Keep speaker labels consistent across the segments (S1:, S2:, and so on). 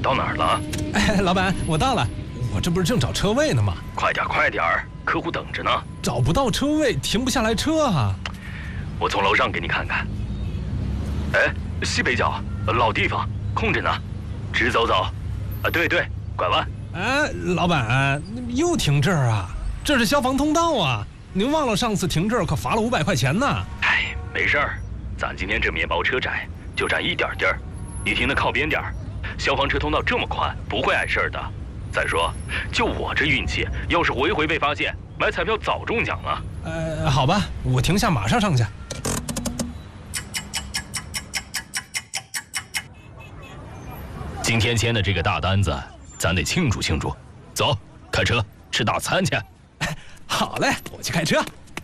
S1: 到哪儿了？
S2: 老板，我到了，我这不是正找车位呢吗？
S1: 快点，客户等着呢。
S2: 找不到车位，停不下来车啊！
S1: 我从楼上给你看看。哎，西北角，老地方，空着呢，直走走。对，拐弯。
S2: 哎，老板，又停这儿啊？这是消防通道啊！您忘了上次停这儿可罚了500块钱呢？
S1: 哎，没事儿，咱今天这面包车窄，就占一点地儿，你停得靠边点儿。消防车通道这么宽，不会碍事儿的。再说，就我这运气，要是回被发现，买彩票早中奖了。
S2: 好吧，我停下，马上上去。
S1: 今天签的这个大单子，咱得庆祝庆祝。走，开车吃大餐去。
S2: 好嘞，我去开车。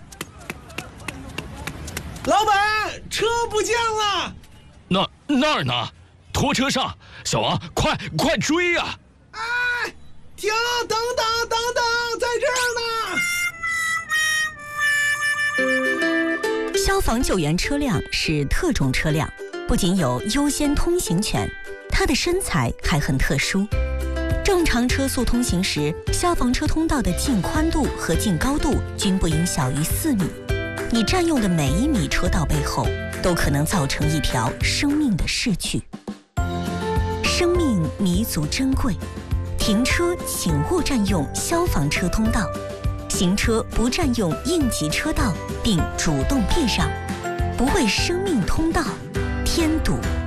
S2: 老板，车不见了。
S1: 那儿呢？拖车上，小王，快追呀！
S2: 哎，停，等等，在这儿
S3: 呢。消防救援车辆是特种车辆，不仅有优先通行权，它的身材还很特殊。正常车速通行时，消防车通道的净宽度和净高度均不应小于4米。你占用的每1米车道背后，都可能造成一条生命的逝去。生命弥足珍贵，停车请勿占用消防车通道，行车不占用应急车道，并主动避让，不为生命通道添堵。